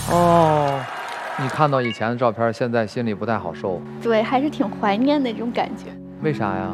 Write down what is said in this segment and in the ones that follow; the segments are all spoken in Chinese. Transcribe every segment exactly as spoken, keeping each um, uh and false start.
哦，你看到以前的照片，现在心里不太好受。 对，还是挺怀念的这种感觉。 为啥呀？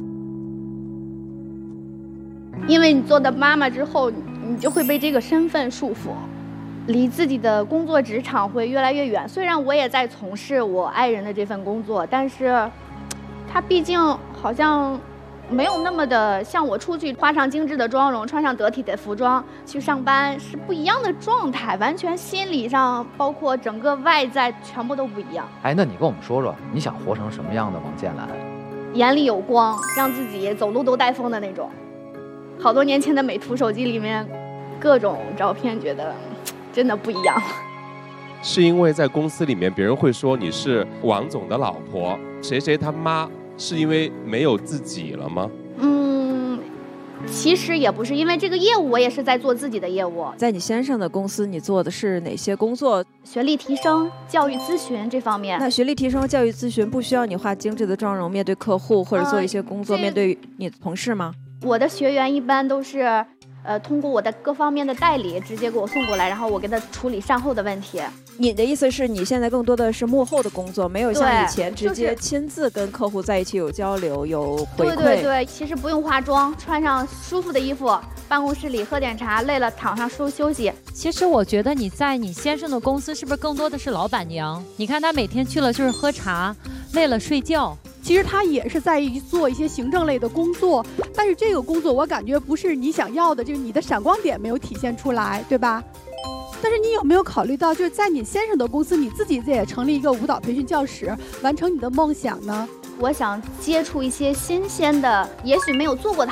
因为你做的妈妈之后，你就会被这个身份束缚，离自己的工作职场会越来越远。虽然我也在从事我爱人的这份工作，但是，他毕竟好像没有那么的像我出去画上精致的妆容，穿上得体的服装去上班是不一样的状态，完全心理上包括整个外在全部都不一样。 哎，那你跟我们说说，你想活成什么样的王建兰？ 眼里有光，让自己走路都带风的那种。好多年前的美图手机里面，各种照片，觉得真的不一样。 是因为在公司里面，别人会说你是王总的老婆，谁谁他妈，是因为没有自己了吗？ 嗯，其实也不是，因为这个业务我也是在做自己的业务。 在你先生的公司，你做的是哪些工作？ 学历提升、教育咨询这方面。 那学历提升、教育咨询不需要你化精致的妆容，面对客户或者做一些工作，呃、面对你的同事吗？ 我的学员一般都是，呃，通过我的各方面的代理直接给我送过来，然后我给他处理善后的问题。 你的意思是你现在更多的是幕后的工作，没有像以前直接亲自跟客户在一起有交流、有回馈。 对对对，其实不用化妆，穿上舒服的衣服，办公室里喝点茶，累了躺上舒休息。 其实我觉得你在你先生的公司是不是更多的是老板娘？你看他每天去了就是喝茶，累了睡觉。 其实他也是在做一些行政类的工作，但是这个工作我感觉不是你想要的，就是你的闪光点没有体现出来，对吧？但是你有没有考虑到，就是在你先生的公司，你自己也成立一个舞蹈培训教室，完成你的梦想呢？ 我想接触一些新鲜的，也许没有做过的